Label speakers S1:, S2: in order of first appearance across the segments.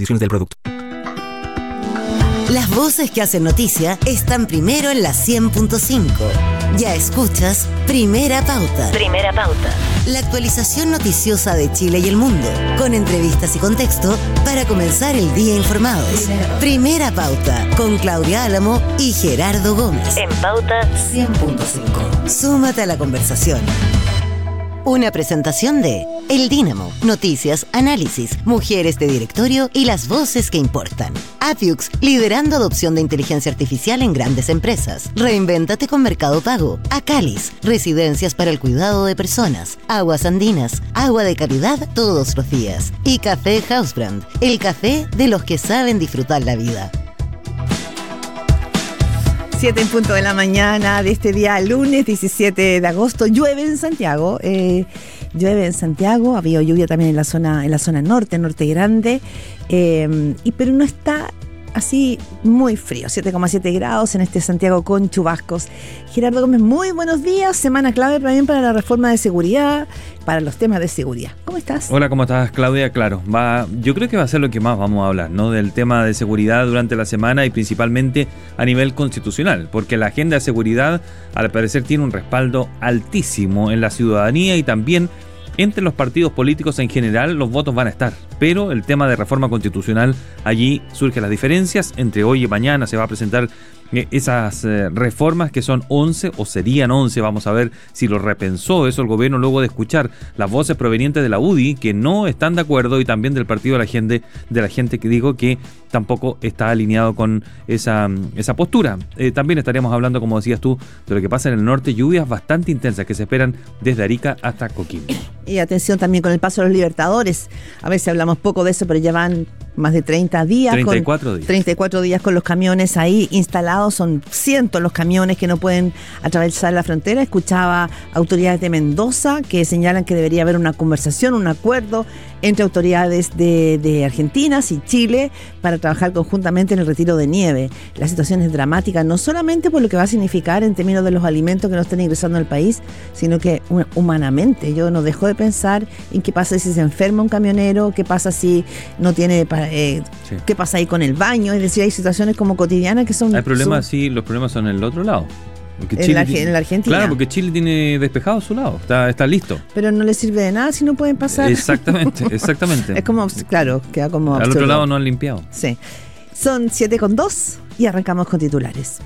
S1: condiciones del producto.
S2: Las voces que hacen noticia están primero en la 100.5. Ya escuchas Primera Pauta.
S3: Primera Pauta.
S2: La actualización noticiosa de Chile y el mundo, con entrevistas y contexto para comenzar el día informados. Primera Pauta, con Claudia Álamo y Gerardo Gómez.
S3: En Pauta
S2: 100.5. Súmate a la conversación. Una presentación de El Dínamo, noticias, análisis, mujeres de directorio y las voces que importan. Appiux, liderando adopción de inteligencia artificial en grandes empresas. Reinvéntate con Mercado Pago. Acalis, residencias para el cuidado de personas. Aguas Andinas, agua de calidad todos los días. Y Café Housebrand, el café de los que saben disfrutar la vida.
S4: 7 en punto de la mañana de este día, lunes 17 de agosto. Llueve en Santiago. Había lluvia también en la zona norte grande. Pero no está así muy frío. 7,7 grados en este Santiago con chubascos. Gerardo Gómez, muy buenos días. Semana clave también para la reforma de seguridad, para los temas de seguridad. ¿Cómo estás?
S5: Hola, ¿cómo estás, Claudia? Claro, yo creo que va a ser lo que más vamos a hablar, ¿no? Del tema de seguridad durante la semana y principalmente a nivel constitucional, porque la agenda de seguridad, al parecer, tiene un respaldo altísimo en la ciudadanía y también entre los partidos políticos en general. Los votos van a estar, pero el tema de reforma constitucional, allí surgen las diferencias. Entre hoy y mañana se va a presentar esas reformas que son 11 o serían 11, vamos a ver si lo repensó eso el gobierno luego de escuchar las voces provenientes de la UDI que no están de acuerdo y también del partido de la gente que dijo que tampoco está alineado con esa postura. También estaríamos hablando, como decías tú, de lo que pasa en el norte, lluvias bastante intensas que se esperan desde Arica hasta Coquimbo.
S4: Y atención también con el paso de los Libertadores. A veces hablamos poco de eso, pero ya van más de 30 días. 34 días con los camiones ahí instalados. Son cientos los camiones que no pueden atravesar la frontera. Escuchaba autoridades de Mendoza que señalan que debería haber una conversación, un acuerdo entre autoridades de Argentina y Chile para trabajar conjuntamente en el retiro de nieve. La situación es dramática, no solamente por lo que va a significar en términos de los alimentos que no estén ingresando al país, sino que humanamente. Yo no dejo de pensar en qué pasa si se enferma un camionero, qué pasa si no tiene qué pasa ahí con el baño. Es decir, hay situaciones como cotidianas que son...
S5: Hay problemas, sí, los problemas son en el otro lado.
S4: En la Argentina.
S5: Claro, porque Chile tiene despejado su lado, está listo.
S4: Pero no le sirve de nada si no pueden pasar.
S5: Exactamente.
S4: Es como, claro, queda como
S5: al
S4: absurdo.
S5: otro lado no han limpiado.
S4: Sí. Son 7:02 y arrancamos con titulares.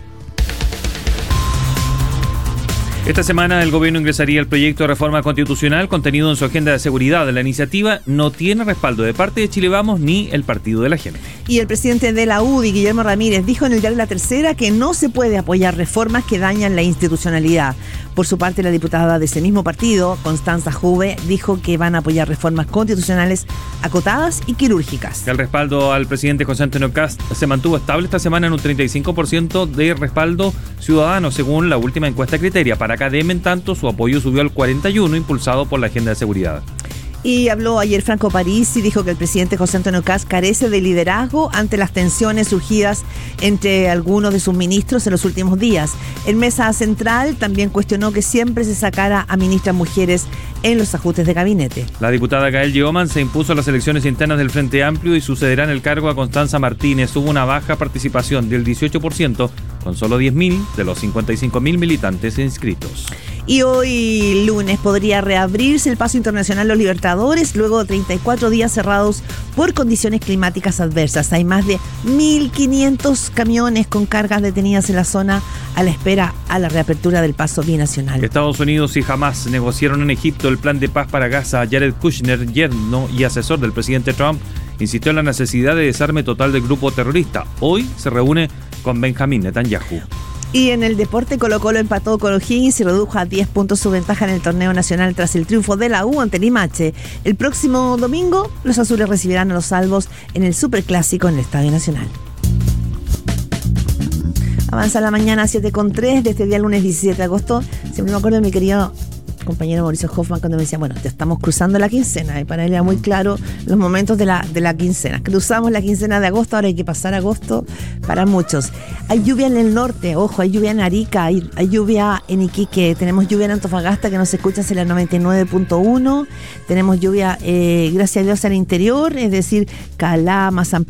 S5: Esta semana el gobierno ingresaría el proyecto de reforma constitucional contenido en su agenda de seguridad. La iniciativa no tiene respaldo de parte de Chile Vamos ni el Partido de la Gente.
S4: Y el presidente de la UDI, Guillermo Ramírez, dijo en el diario La Tercera que no se puede apoyar reformas que dañan la institucionalidad. Por su parte, la diputada de ese mismo partido, Constanza Juve, dijo que van a apoyar reformas constitucionales acotadas y quirúrgicas.
S5: El respaldo al presidente José Antonio Kast se mantuvo estable esta semana en un 35% de respaldo ciudadano, según la última encuesta Criteria. Para Academ, en tanto, su apoyo subió al 41%, impulsado por la agenda de seguridad.
S4: Y habló ayer Franco Parisi y dijo que el presidente José Antonio Kast carece de liderazgo ante las tensiones surgidas entre algunos de sus ministros en los últimos días. En Mesa Central también cuestionó que siempre se sacara a ministras mujeres en los ajustes de gabinete.
S5: La diputada Gael Yeoman se impuso a las elecciones internas del Frente Amplio y sucederá en el cargo a Constanza Martínez. Hubo una baja participación del 18%, con solo 10.000 de los 55.000 militantes inscritos.
S4: Y hoy lunes podría reabrirse el paso internacional Los Libertadores luego de 34 días cerrados por condiciones climáticas adversas. Hay más de 1.500 camiones con cargas detenidas en la zona a la espera a la reapertura del paso binacional.
S5: Estados Unidos y Hamás negociaron en Egipto el plan de paz para Gaza. Jared Kushner, yerno y asesor del presidente Trump, insistió en la necesidad de desarme total del grupo terrorista. Hoy se reúne con Benjamín Netanyahu.
S4: Y en el deporte, Colo-Colo empató con O'Higgins y redujo a 10 puntos su ventaja en el torneo nacional tras el triunfo de la U ante Limache. El próximo domingo, los azules recibirán a los salvos en el Superclásico en el Estadio Nacional. Avanza la mañana 7:03 de este día lunes 17 de agosto. Siempre me acuerdo de mi querido compañero Mauricio Hoffman cuando me decía, bueno, ya estamos cruzando la quincena, y para él era muy claro los momentos de la quincena. Cruzamos la quincena de agosto, ahora hay que pasar agosto para muchos. Hay lluvia en el norte, ojo, hay lluvia en Arica, hay lluvia en Iquique, tenemos lluvia en Antofagasta que nos escucha en la 99.1, tenemos lluvia, gracias a Dios, al interior, es decir, Calama, San